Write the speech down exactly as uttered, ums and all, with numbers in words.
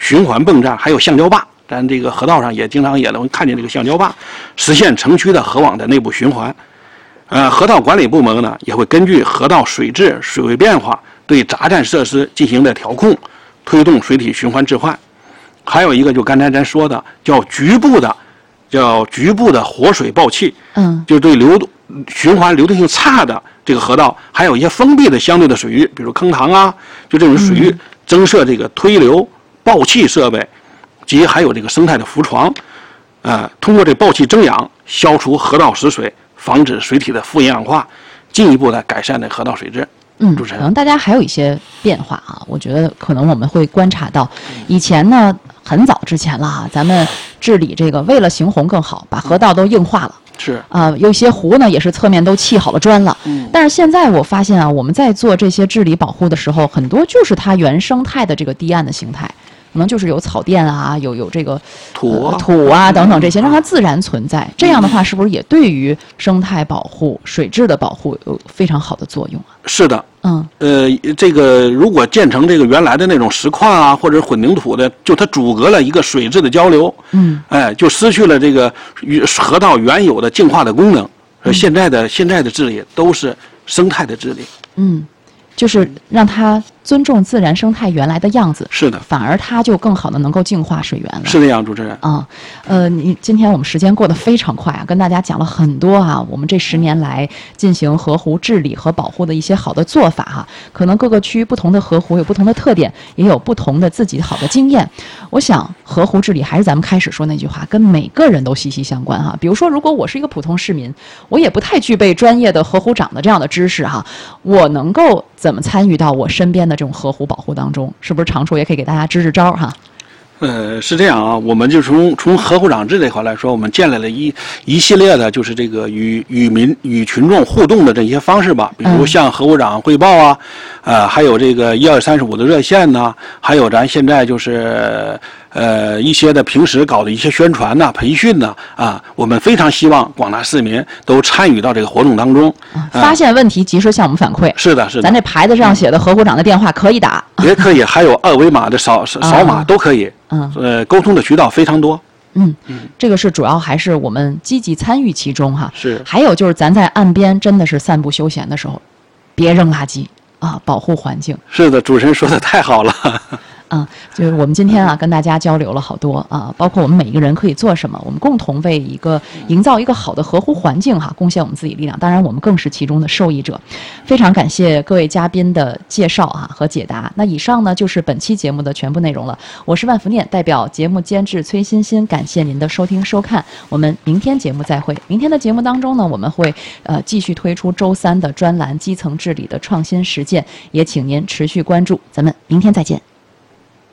循环泵站，还有橡胶坝。咱这个河道上也经常也能看见这个橡胶坝，实现城区的河网的内部循环。呃，河道管理部门呢也会根据河道水质、水位变化，对闸站设施进行的调控，推动水体循环置换。还有一个就刚才咱说的叫局部的，叫局部的活水报气， 嗯， 就对流动循环流动性差的这个河道，还有一些封闭的相对的水域，比如坑塘啊，就这种水域，增设这个推流报气设备。及还有这个生态的浮床，呃，通过这报气增氧，消除河道死水，防止水体的富营养化，进一步的改善这河道水质。 嗯， 主持人， 可能大家还有一些变化啊，我觉得可能我们会观察到，以前呢，很早之前了啊，咱们治理这个为了行洪更好，把河道都硬化了。 是啊、呃，有些湖呢也是侧面都砌好了砖了。嗯，但是现在我发现啊，我们在做这些治理保护的时候，很多就是它原生态的这个堤岸的形态。可能就是有草甸啊，有有这个土、 呃、土啊等等这些，让它自然存在。这样的话，是不是也对于生态保护、水质的保护有非常好的作用啊？ 是的， 嗯， 呃，这个如果建成这个原来的那种石块啊，或者混凝土的，就它阻隔了一个水质的交流， 嗯， 哎，就失去了这个河道原有的净化的功能。嗯、现在的现在的治理都是生态的治理， 嗯。就是让它尊重自然生态原来的样子， 是的， 反而它就更好的能够净化水源了。 是这样，主持人啊，呃，你今天我们时间过得非常快啊，跟大家讲了很多啊，我们这十年来进行河湖治理和保护的一些好的做法哈、啊。可能各个区不同的河湖有不同的特点，也有不同的自己好的经验。我想河湖治理还是咱们开始说那句话，跟每个人都息息相关哈、啊。比如说，如果我是一个普通市民，我也不太具备专业的河湖长的这样的知识哈、啊，我能够怎么参与到我身边的这种河湖保护当中？是不是常处也可以给大家支支招哈？ 呃，是这样啊，我们就从从河湖长制这块来说，我们建立了一一系列的，就是这个与与民与群众互动的这些方式吧，比如向河湖长汇报啊，呃，还有这个一二三十五的热线呐、啊，还有咱现在就是呃一些的平时搞的一些宣传呐、啊、培训呐 啊, 啊，我们非常希望广大市民都参与到这个活动当中， 啊、发现问题及时向我们反馈。 是的，是的， 咱这牌子上写的河湖长的电话可以打， 也可以，还有二维码的扫扫扫码都可以。 嗯， 呃，沟通的渠道非常多。 嗯嗯，这个是主要还是我们积极参与其中哈。 是。 还有就是咱在岸边真的是散步休闲的时候，别扔垃圾啊，保护环境。 是的，主持人说的太好了。 嗯，就是我们今天啊跟大家交流了好多啊，包括我们每一个人可以做什么，我们共同为一个营造一个好的河湖环境哈，贡献我们自己力量。当然，我们更是其中的受益者。非常感谢各位嘉宾的介绍啊和解答。那以上呢就是本期节目的全部内容了。我是万福念，代表节目监制崔欣欣，感谢您的收听收看。我们明天节目再会。明天的节目当中呢，我们会呃继续推出周三的专栏基层治理的创新实践，也请您持续关注。咱们明天再见。